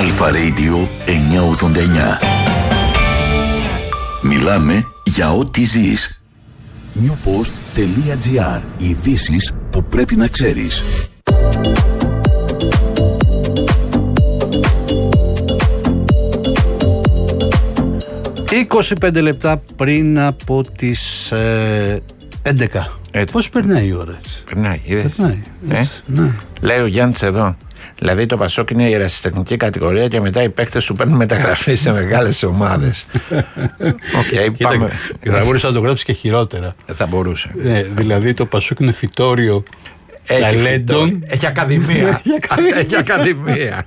Αλφα Radio 989. Μιλάμε για ό,τι ζεις. newpost.gr. Ειδήσεις που πρέπει να ξέρεις. 25 λεπτά πριν από τις 11. Πώς περνάει η ώρα έτσι? Περνάει, είδες. Ναι. Λέει ο Γιάννης εδώ. Δηλαδή το Πασόκ είναι η ερασιτεχνική κατηγορία και μετά οι παίκτες του παίρνουν μεταγραφή σε μεγάλες ομάδες. Πάμε. Θα μπορούσε να το γράψει και χειρότερα. Θα μπορούσε. Δηλαδή το Πασόκ είναι φυτόριο ταλέντων. Έχει ακαδημία. Έχει ακαδημία.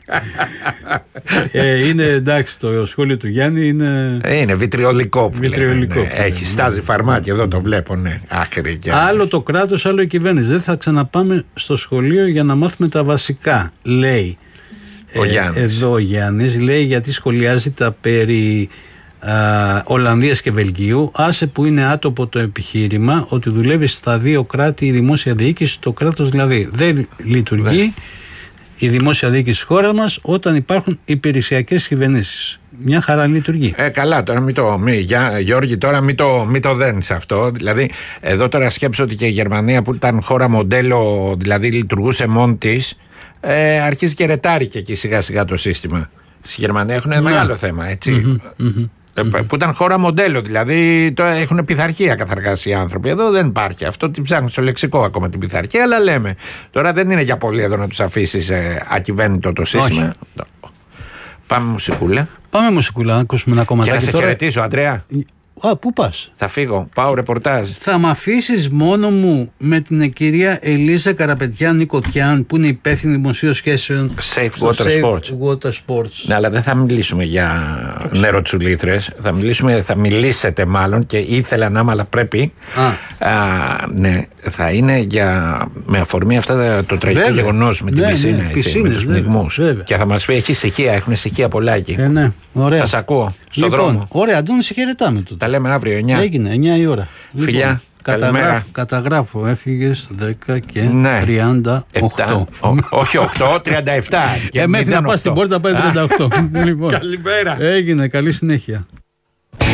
Είναι εντάξει, το σχόλιο του Γιάννη είναι βιτριολικό. Έχει, στάζει φαρμάκι, εδώ το βλέπω, ναι. Άκρη. Άλλο το κράτος, άλλο η κυβέρνηση. Δεν θα ξαναπάμε στο σχολείο για να μάθουμε τα βασικά, λέει ο Γιάννης. Εδώ ο Γιάννης λέει, γιατί σχολιάζει τα περί Ολλανδίας και Βελγίου. Άσε που είναι άτομο το επιχείρημα ότι δουλεύει στα δύο κράτη η δημόσια διοίκηση, το κράτος δηλαδή δεν λειτουργεί η δημόσια διοίκηση της χώρας μας όταν υπάρχουν υπηρεσιακές κυβερνήσεις. Μια χαρά λειτουργεί. Καλά, τώρα Γιώργη, τώρα μην το δένεις αυτό. Δηλαδή, εδώ τώρα σκέψω ότι και η Γερμανία που ήταν χώρα μοντέλο, δηλαδή λειτουργούσε μόνη της, αρχίζει και ρετάρει και εκεί σιγά σιγά το σύστημα. Στη Γερμανία έχουν μεγάλο θέμα, έτσι. Που ήταν χώρα μοντέλο, δηλαδή τώρα έχουν πειθαρχία καθαρκάς οι άνθρωποι. Εδώ δεν υπάρχει αυτό, την ψάχνουν στο λεξικό ακόμα την πειθαρχία, αλλά λέμε τώρα δεν είναι για πολύ εδώ να τους αφήσεις ακυβέρνητο το σύστημα. Όχι. Πάμε μουσικούλα. Να ακούσουμε ένα κομματάκι. Και να σε χαιρετήσω, Αντρέα. Πού πας? Θα φύγω, πάω ρεπορτάζ. Θα μ' αφήσεις μόνο μου με την κυρία Ελίζα Καραπετιάν Νικοτιάν που είναι υπεύθυνη δημοσίων σχέσεων Safe Water Sports. Ναι, αλλά δεν θα μιλήσουμε για νεροτσουλήθρες. Θα μιλήσετε μάλλον και ήθελα να είμαι, αλλά πρέπει. Ναι, θα είναι με αφορμή αυτά το τραγικό γεγονός με την πισίνα, με τους πνιγμούς. Και θα μας πει, έχουν στοιχεία πολλά εκεί. Ναι, ωραία. Θα σ' ακούω στον δρόμο. Ωραία, Αντώνη, σε χαιρετάμε τότε. Τα λέμε αύριο 9. Έγινε 9 η ώρα. Φιλιά. Καταγράφω, έφυγες 10 και 38. Όχι 8, 37. Μέχρι να πας στην πόρτα πάει 38. Καλημέρα. Έγινε, καλή συνέχεια.